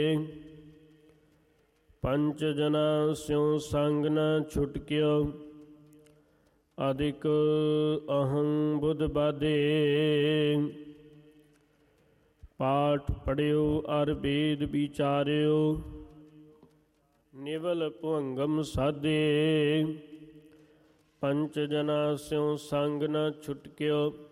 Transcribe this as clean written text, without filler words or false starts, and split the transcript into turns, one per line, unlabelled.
ਪੰਚ ਜਨਾ ਸਿਉ ਸੰਗ ਨ ਛੁਟਕਿਓ, ਅਧਿਕ ਅਹੰ ਬੁਧ ਬਾਧੇ। ਪਾਠ ਪੜਿਓ ਅਰ ਵੇਦ ਵਿਚਾਰਿਓ, ਨਿਵਲ ਭੁਅੰਗਮ ਸਾਧੇ। ਪੰਚ ਜਨਾ ਸਿਉ ਸੰਗ ਨ ਛੁਟਕਿਓ,